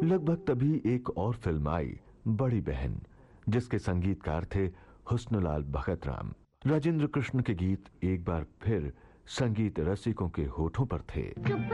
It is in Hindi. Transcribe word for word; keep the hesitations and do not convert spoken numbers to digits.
लगभग तभी एक और फिल्म आई, बड़ी बहन, जिसके संगीतकार थे हुस्नलाल भगत राम। राजेंद्र कृष्ण के गीत एक बार फिर संगीत रसिकों के होठों पर थे।